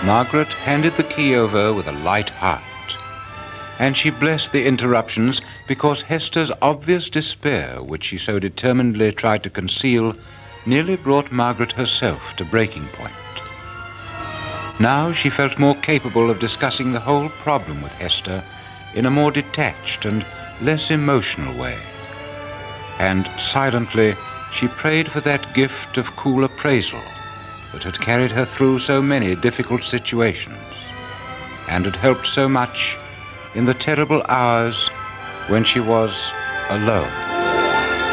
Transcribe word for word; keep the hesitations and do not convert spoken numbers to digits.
Margaret handed the key over with a light heart, and she blessed the interruptions because Hester's obvious despair, which she so determinedly tried to conceal, nearly brought Margaret herself to breaking point. Now she felt more capable of discussing the whole problem with Hester in a more detached and less emotional way. And silently, she prayed for that gift of cool appraisal that had carried her through so many difficult situations and had helped so much in the terrible hours when she was alone.